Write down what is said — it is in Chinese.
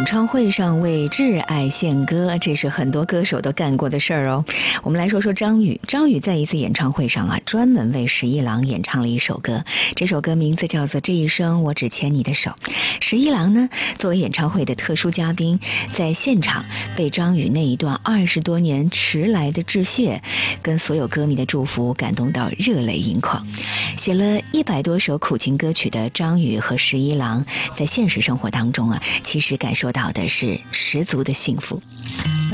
演唱会上为挚爱献歌，这是很多歌手都干过的事儿哦。我们来说说张宇。张宇在一次演唱会上专门为十一郎演唱了一首歌，这首歌名字叫做《这一生我只牵你的手》。十一郎呢，作为演唱会的特殊嘉宾，在现场被张宇那一段20多年迟来的致谢，跟所有歌迷的祝福感动到热泪盈眶。写了100多首苦情歌曲的张宇和十一郎，在现实生活当中其实感受到的是十足的幸福。